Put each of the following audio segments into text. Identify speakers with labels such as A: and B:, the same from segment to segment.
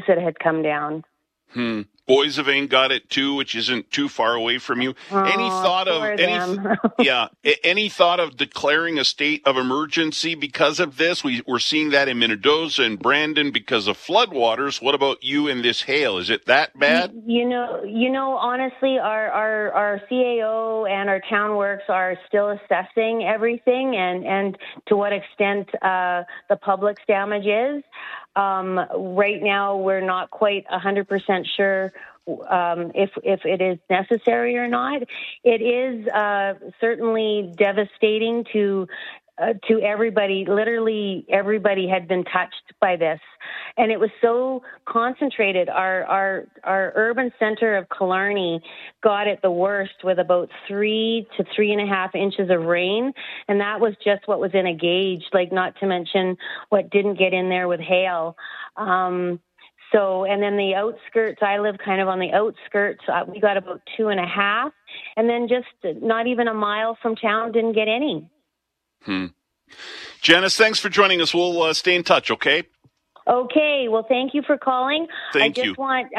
A: that had come down.
B: Boissevain got it too, which isn't too far away from you. Any thought of declaring a state of emergency because of this? We're seeing that in Minnedosa and Brandon because of floodwaters. What about you in this hail? Is it that bad?
A: You know, honestly, our CAO and our town works are still assessing everything and to what extent the public's damage is. Right now, we're not quite 100% sure if it is necessary or not. It is certainly devastating to everybody. Literally, everybody had been touched by this, and it was so concentrated. Our urban center of Killarney got it the worst with about 3 to 3.5 inches of rain, and that was just what was in a gauge. Like, not to mention what didn't get in there with hail. So, and then the outskirts, I live kind of on the outskirts, we got about 2.5, and then just not even a mile from town didn't get any.
B: Janice, thanks for joining us. We'll stay in touch, okay?
A: Okay, well, thank you for calling.
B: Thank you.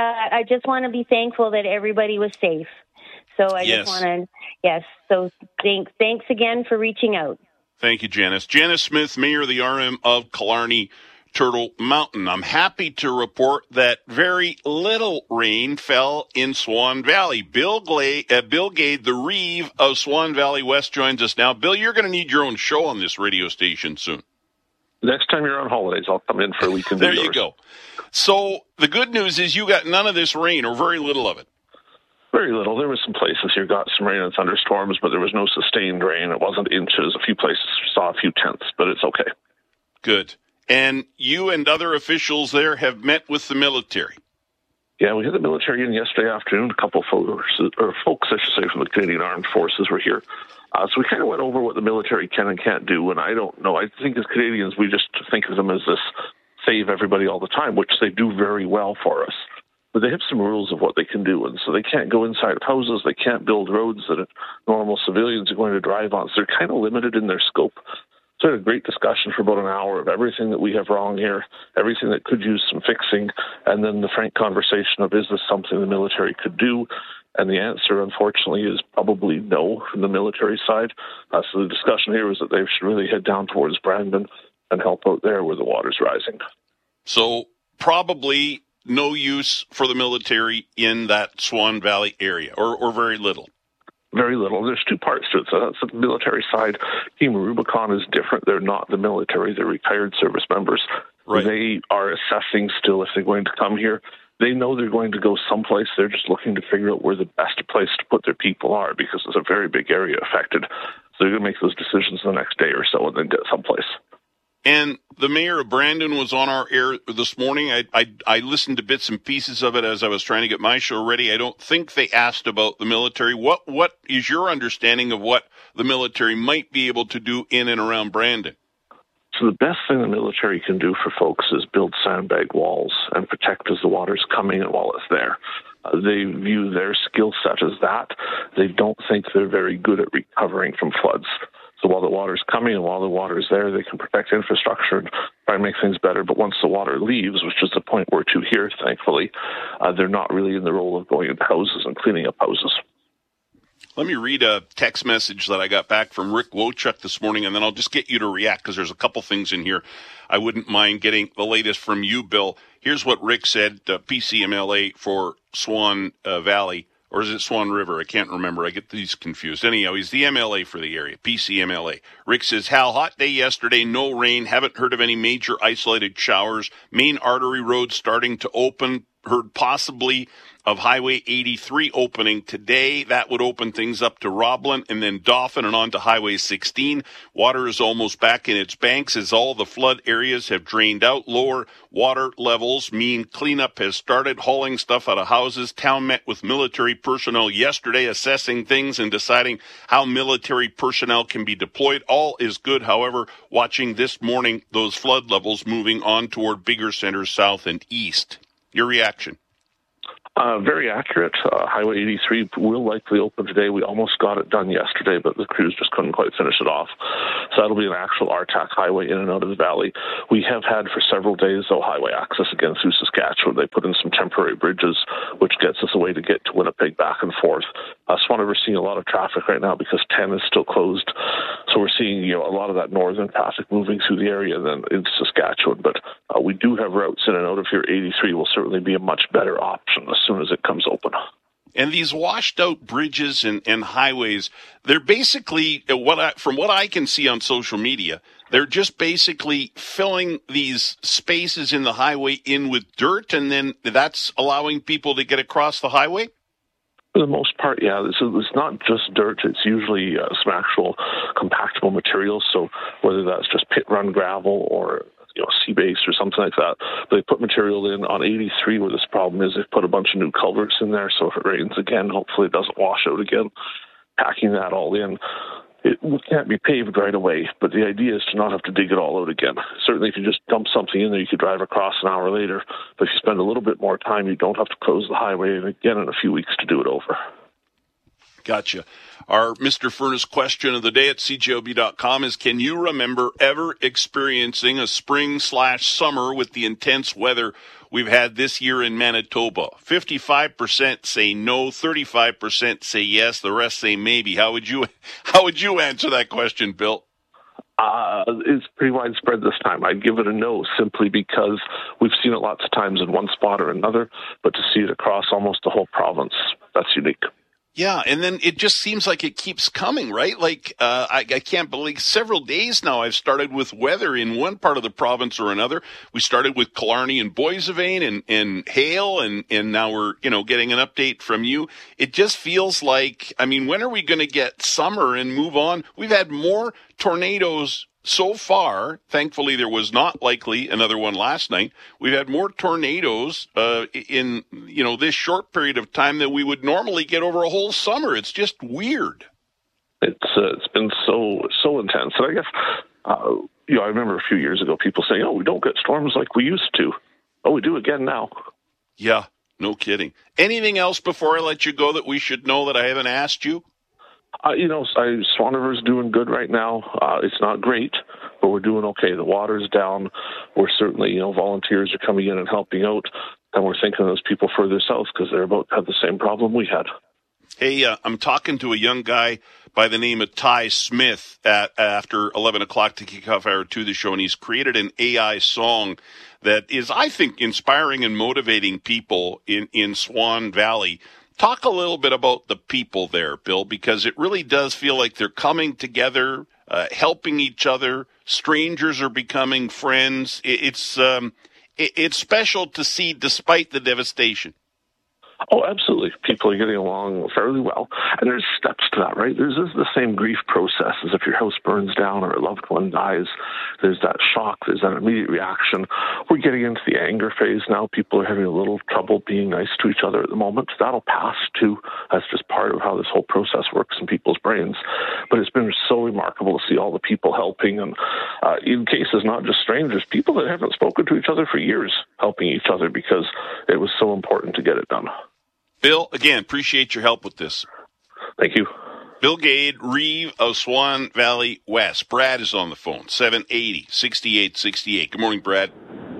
A: I just want to be thankful that everybody was safe. So I just want to, so thanks again for reaching out.
B: Thank you, Janice. Janice Smith, Mayor of the RM of Killarney, Turtle Mountain. I'm happy to report that very little rain fell in Swan Valley. Bill Gade, the Reeve of Swan Valley West, joins us now. Bill, you're going to need your own show on this radio station soon.
C: Next time you're on holidays, I'll come in for a week and do
B: There
C: yours.
B: You go. So the good news is you got none of this rain, or very little of it.
C: Very little. There were some places here got some rain and thunderstorms, but there was no sustained rain. It wasn't inches. A few places saw a few tenths, but it's okay.
B: Good. And you and other officials there have met with the military.
C: Yeah, we had the military in yesterday afternoon. A couple of folks, I should say, from the Canadian Armed Forces were here. So we kind of went over what the military can and can't do, and I don't know. I think as Canadians, we just think of them as this save everybody all the time, which they do very well for us. But they have some rules of what they can do, and so they can't go inside of houses. They can't build roads that normal civilians are going to drive on. So they're kind of limited in their scope. So we had a great discussion for about an hour of everything that we have wrong here, everything that could use some fixing, and then the frank conversation of, is this something the military could do? And the answer, unfortunately, is probably no from the military side. So the discussion here is that they should really head down towards Brandon and help out there where the water's rising.
B: So probably no use for the military in that Swan Valley area, or very little.
C: Very little. There's two parts to it. So that's the military side. Team Rubicon is different. They're not the military. They're retired service members.
B: Right.
C: They are assessing still if they're going to come here. They know they're going to go someplace. They're just looking to figure out where the best place to put their people are, because it's a very big area affected. So they're going to make those decisions the next day or so and then get someplace.
B: And the mayor of Brandon was on our air this morning. I listened to bits and pieces of it as I was trying to get my show ready. I don't think they asked about the military. What is your understanding of what the military might be able to do in and around Brandon?
C: So the best thing the military can do for folks is build sandbag walls and protect as the water's coming and while it's there. They view their skill set as that. They don't think they're very good at recovering from floods. So while the water's coming and while the water's there, they can protect infrastructure and try and make things better. But once the water leaves, which is the point we're to here, thankfully, they're not really in the role of going into houses and cleaning up houses.
B: Let me read a text message that I got back from Rick Wojcik this morning, and then I'll just get you to react, because there's a couple things in here I wouldn't mind getting the latest from you, Bill. Here's what Rick said, PCMLA for Swan Valley, or is it Swan River? I can't remember. I get these confused. Anyhow, he's the MLA for the area, PCMLA. Rick says, Hal, hot day yesterday, no rain, haven't heard of any major isolated showers, main artery roads starting to open, heard possibly of Highway 83 opening today. That would open things up to Roblin and then Dauphin and on to Highway 16. Water is almost back in its banks as all the flood areas have drained out. Lower water levels mean cleanup has started, hauling stuff out of houses. Town met with military personnel yesterday, assessing things and deciding how military personnel can be deployed. All is good, however, watching this morning those flood levels moving on toward bigger centers south and east. Your reaction?
C: Very accurate. Highway 83 will likely open today. We almost got it done yesterday, but the crews just couldn't quite finish it off. So that'll be an actual RTAC highway in and out of the valley. We have had for several days, though, highway access again through Saskatchewan. They put in some temporary bridges, which gets us a way to get to Winnipeg back and forth. Swan River's seeing a lot of traffic right now because 10 is still closed. So we're seeing, a lot of that northern traffic moving through the area than in Saskatchewan. But we do have routes in and out of here. 83 will certainly be a much better option as soon as it comes open.
B: And these washed out bridges and highways, they're basically, from what I can see on social media, they're just basically filling these spaces in the highway in with dirt, and then that's allowing people to get across the highway?
C: For the most part, yeah. It's not just dirt. It's usually some actual compactable materials. So whether that's just pit run gravel or sea base or something like that. But they put material in on 83 where this problem is. They've put a bunch of new culverts in there. So if it rains again, hopefully it doesn't wash out again. Packing that all in. It can't be paved right away, but the idea is to not have to dig it all out again. Certainly if you just dump something in there, you could drive across an hour later. But if you spend a little bit more time, you don't have to close the highway again in a few weeks to do it over.
B: Gotcha. Our Mr. Furnace question of the day at CJOB.com is, can you remember ever experiencing a spring/summer with the intense weather we've had this year in Manitoba? 55% say no, 35% say yes, the rest say maybe. How would you answer that question, Bill?
C: It's pretty widespread this time. I'd give it a no simply because we've seen it lots of times in one spot or another, but to see it across almost the whole province, that's unique.
B: Yeah, and then it just seems like it keeps coming, right? Like, I can't believe several days now I've started with weather in one part of the province or another. We started with Killarney and Boissevain and hail, and now we're, getting an update from you. It just feels like, when are we going to get summer and move on? We've had more tornadoes so far. Thankfully, there was not likely another one last night. We've had more tornadoes in this short period of time than we would normally get over a whole summer. It's just weird.
C: It's been so intense. And I guess I remember a few years ago people saying, "Oh, we don't get storms like we used to." Oh, we do again now.
B: Yeah, no kidding. Anything else before I let you go that we should know that I haven't asked you?
C: Swan River's doing good right now. It's not great, but we're doing okay. The water's down. We're certainly, volunteers are coming in and helping out, and we're thinking of those people further south because they're about to have the same problem we had.
B: Hey, I'm talking to a young guy by the name of Ty Smith after 11 o'clock to kick off hour 2 of the show, and he's created an AI song that is, I think, inspiring and motivating people in Swan Valley. Talk a little bit about the people there, Bill, because it really does feel like they're coming together, helping each other. Strangers are becoming friends. It's special to see despite the devastation.
C: Oh, absolutely. People are getting along fairly well. And there's steps to that, right? There's the same grief process as if your house burns down or a loved one dies. There's that shock. There's that immediate reaction. We're getting into the anger phase now. People are having a little trouble being nice to each other at the moment. That'll pass, too. That's just part of how this whole process works in people's brains. But it's been so remarkable to see all the people helping. And in cases, not just strangers, people that haven't spoken to each other for years helping each other because it was so important to get it done.
B: Bill, again, appreciate your help with this.
C: Thank you.
B: Bill Gade, Reeve of Swan Valley West. Brad is on the phone, 780-6868. Good morning, Brad.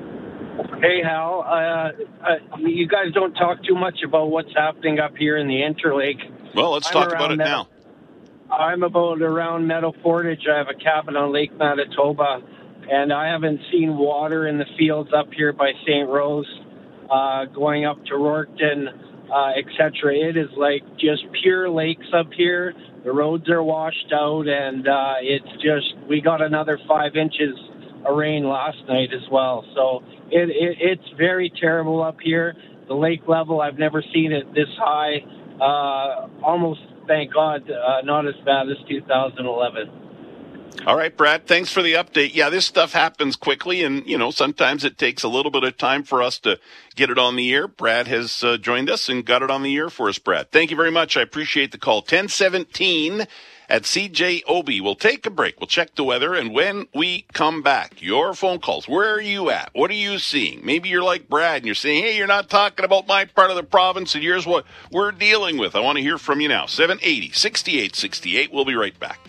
D: Hey, Hal. You guys don't talk too much about what's happening up here in the Interlake.
B: Well, let's talk about it now.
D: I'm about around Meadow Portage. I have a cabin on Lake Manitoba, and I haven't seen water in the fields up here by St. Rose, going up to Rorton, etc. It is like just pure lakes up here. The roads are washed out, and it's just, we got another 5 inches of rain last night as well. So it's very terrible up here. The lake level, I've never seen it this high. Almost, thank God, not as bad as 2011.
B: All right, Brad, thanks for the update. Yeah, this stuff happens quickly, and, sometimes it takes a little bit of time for us to get it on the air. Brad has joined us and got it on the air for us, Brad. Thank you very much. I appreciate the call. 1017 at CJOB. We'll take a break. We'll check the weather. And when we come back, your phone calls. Where are you at? What are you seeing? Maybe you're like Brad and you're saying, hey, you're not talking about my part of the province, and here's what we're dealing with. I want to hear from you now. 780-6868. We'll be right back.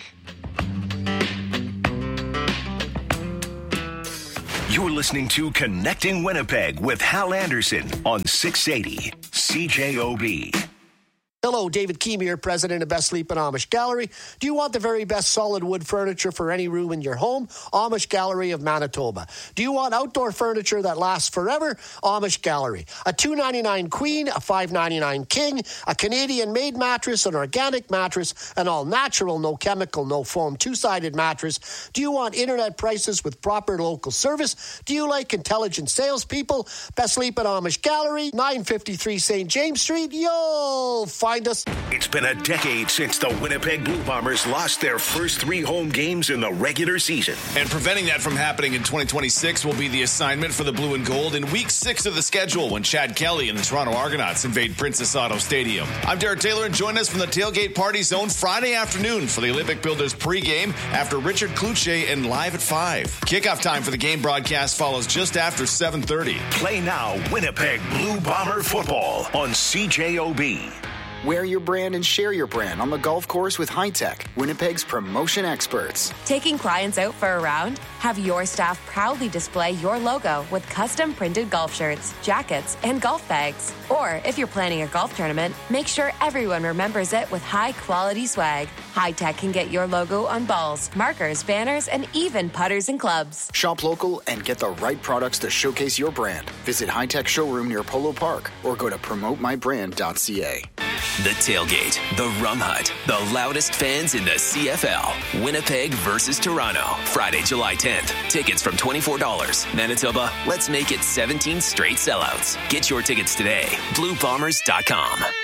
E: You're listening to Connecting Winnipeg with Hal Anderson on 680 CJOB.
F: Hello, David Keem here, president of Best Sleep and Amish Gallery. Do you want the very best solid wood furniture for any room in your home? Amish Gallery of Manitoba. Do you want outdoor furniture that lasts forever? Amish Gallery. A $2.99 queen, a $5.99 king, a Canadian-made mattress, an organic mattress, an all-natural, no chemical, no foam, two-sided mattress. Do you want internet prices with proper local service? Do you like intelligent salespeople? Best Sleep and Amish Gallery, 953 St. James Street. You'll find us.
E: It's been a decade since the Winnipeg Blue Bombers lost their first 3 home games in the regular season.
G: And preventing that from happening in 2026 will be the assignment for the Blue and Gold in Week 6 of the schedule when Chad Kelly and the Toronto Argonauts invade Princess Auto Stadium. I'm Derek Taylor, and join us from the Tailgate Party Zone Friday afternoon for the Olympic Builders pregame after Richard Cloutier and Live at 5. Kickoff time for the game broadcast follows just after 7:30.
E: Play now Winnipeg Blue Bomber football on CJOB.
H: Wear your brand and share your brand on the golf course with High-Tech, Winnipeg's promotion experts.
I: Taking clients out for a round? Have your staff proudly display your logo with custom printed golf shirts, jackets, and golf bags. Or if you're planning a golf tournament, make sure everyone remembers it with high-quality swag. High-Tech can get your logo on balls, markers, banners, and even putters and clubs.
H: Shop local and get the right products to showcase your brand. Visit High-Tech showroom near Polo Park or go to promotemybrand.ca.
J: The Tailgate, the Rum Hut, the loudest fans in the CFL. Winnipeg versus Toronto, Friday, July 10th. Tickets from $24. Manitoba, let's make it 17 straight sellouts. Get your tickets today. BlueBombers.com.